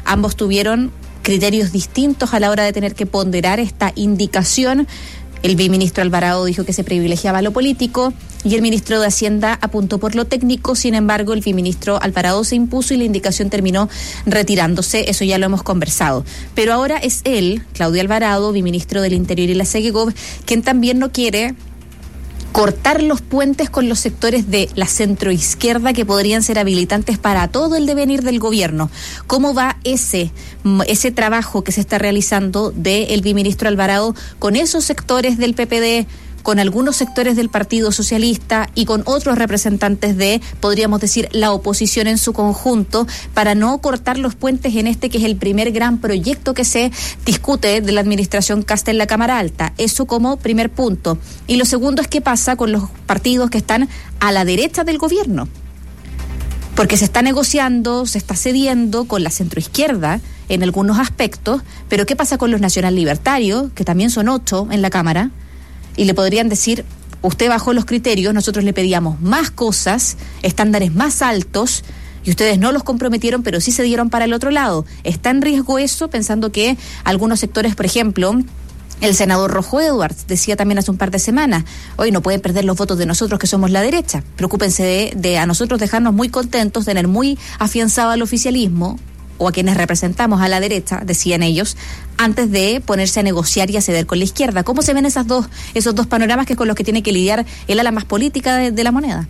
Ambos tuvieron criterios distintos a la hora de tener que ponderar esta indicación. El viceministro Alvarado dijo que se privilegiaba lo político y el ministro de Hacienda apuntó por lo técnico. Sin embargo, el viceministro Alvarado se impuso y la indicación terminó retirándose. Eso ya lo hemos conversado. Pero ahora es él, Claudio Alvarado, viceministro del Interior y la Segegov, quien también no quiere cortar los puentes con los sectores de la centroizquierda que podrían ser habilitantes para todo el devenir del gobierno. ¿Cómo va ese trabajo que se está realizando del viceministro Alvarado con esos sectores del PPD, con algunos sectores del Partido Socialista y con otros representantes de, podríamos decir, la oposición en su conjunto, para no cortar los puentes en este que es el primer gran proyecto que se discute de la administración Kast en la Cámara Alta? Eso como primer punto. Y lo segundo es qué pasa con los partidos que están a la derecha del gobierno. Porque se está negociando, se está cediendo con la centroizquierda en algunos aspectos, pero ¿qué pasa con los nacional libertarios, que también son 8 en la Cámara? Y le podrían decir, usted bajó los criterios, nosotros le pedíamos más cosas, estándares más altos, y ustedes no los comprometieron, pero sí se dieron para el otro lado. ¿Está en riesgo eso, pensando que algunos sectores, por ejemplo, el senador Rojo Edwards decía también hace un par de semanas, hoy no pueden perder los votos de nosotros que somos la derecha, preocúpense de a nosotros dejarnos muy contentos, tener muy afianzado al oficialismo, o a quienes representamos a la derecha, decían ellos, antes de ponerse a negociar y a ceder con la izquierda? ¿Cómo se ven esos dos panoramas que con los que tiene que lidiar el ala más política de la moneda?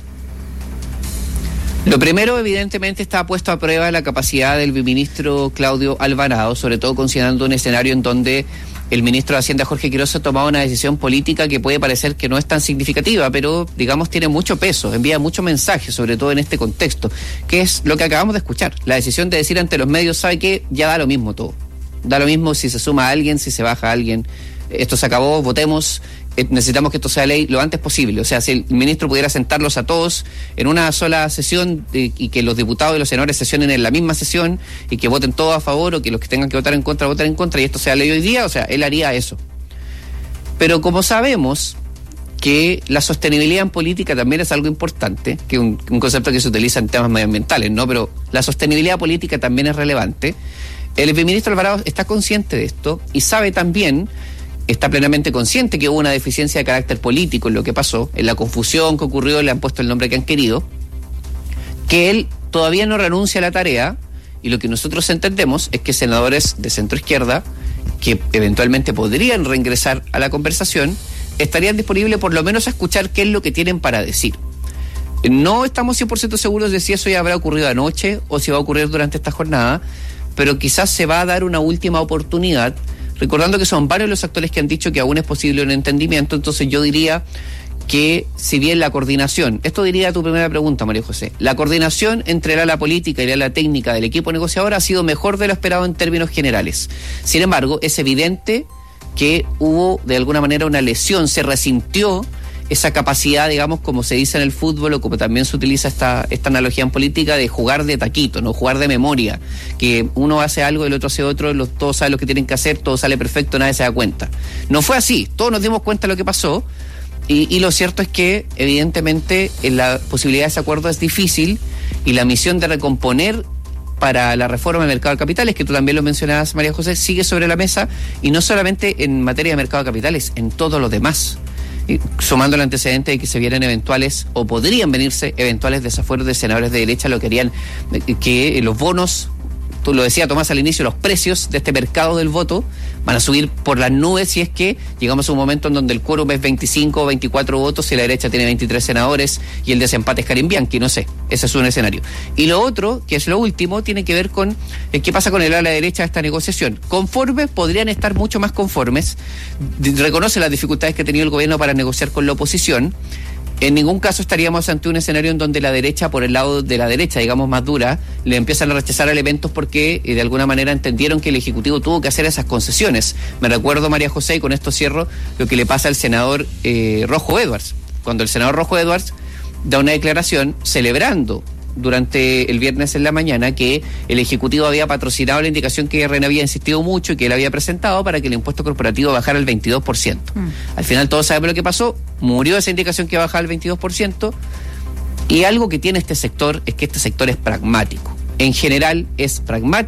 Lo primero, evidentemente, está puesto a prueba la capacidad del viceministro Claudio Alvarado, sobre todo considerando un escenario en donde el ministro de Hacienda, Jorge Quiroz, ha tomado una decisión política que puede parecer que no es tan significativa, pero, digamos, tiene mucho peso, envía mucho mensaje, sobre todo en este contexto, que es lo que acabamos de escuchar. La decisión de decir ante los medios, ¿sabe qué? Ya da lo mismo todo. Da lo mismo si se suma a alguien, si se baja a alguien. Esto se acabó, votemos, necesitamos que esto sea ley lo antes posible. O sea, si el ministro pudiera sentarlos a todos en una sola sesión y que los diputados y los senadores sesionen en la misma sesión y que voten todos a favor, o que los que tengan que votar en contra voten en contra, y esto sea ley hoy día, o sea, él haría eso. Pero como sabemos que la sostenibilidad en política también es algo importante, que un concepto que se utiliza en temas medioambientales, ¿no? Pero la sostenibilidad política también es relevante. El viceministro Alvarado está consciente de esto y sabe también, está plenamente consciente que hubo una deficiencia de carácter político en lo que pasó, en la confusión que ocurrió, le han puesto el nombre que han querido, que él todavía no renuncia a la tarea, y lo que nosotros entendemos es que senadores de centroizquierda, que eventualmente podrían reingresar a la conversación, estarían disponibles por lo menos a escuchar qué es lo que tienen para decir. No estamos 100% seguros de si eso ya habrá ocurrido anoche o si va a ocurrir durante esta jornada, pero quizás se va a dar una última oportunidad, recordando que son varios los actores que han dicho que aún es posible un entendimiento. Entonces yo diría que, si bien la coordinación, esto diría a tu primera pregunta, María José, la coordinación entre el ala política y el ala técnica del equipo negociador ha sido mejor de lo esperado en términos generales. Sin embargo, es evidente que hubo de alguna manera una lesión, se resintió esa capacidad, digamos, como se dice en el fútbol, o como también se utiliza esta analogía en política, de jugar de taquito, no jugar de memoria, que uno hace algo, el otro hace otro, todos saben lo que tienen que hacer, todo sale perfecto, nadie se da cuenta. No fue así, todos nos dimos cuenta de lo que pasó, y lo cierto es que evidentemente la posibilidad de ese acuerdo es difícil, y la misión de recomponer para la reforma del mercado de capitales, que tú también lo mencionabas, María José, sigue sobre la mesa, y no solamente en materia de mercado de capitales, en todo lo demás. Sumando el antecedente de que se vienen eventuales, o podrían venirse eventuales desafueros de senadores de derecha, lo que querían que los bonos, tú lo decía Tomás al inicio, los precios de este mercado del voto van a subir por las nubes si es que llegamos a un momento en donde el quórum es 25 o 24 votos y la derecha tiene 23 senadores y el desempate es Karim Bianchi, no sé, ese es un escenario. Y lo otro, que es lo último, tiene que ver con qué pasa con el ala derecha de esta negociación. Conformes, podrían estar mucho más conformes, reconoce las dificultades que ha tenido el gobierno para negociar con la oposición. En ningún caso estaríamos ante un escenario en donde la derecha, por el lado de la derecha, digamos, más dura, le empiezan a rechazar elementos porque de alguna manera entendieron que el Ejecutivo tuvo que hacer esas concesiones. Me recuerdo, María José, y con esto cierro, lo que le pasa al senador Rojo Edwards. Cuando el senador Rojo Edwards da una declaración celebrando durante el viernes en la mañana que el Ejecutivo había patrocinado la indicación que RN había insistido mucho y que él había presentado para que el impuesto corporativo bajara al 22%. Al final todos sabemos lo que pasó, murió esa indicación que bajaba al 22%, y algo que tiene este sector es que este sector es pragmático. En general es pragmático.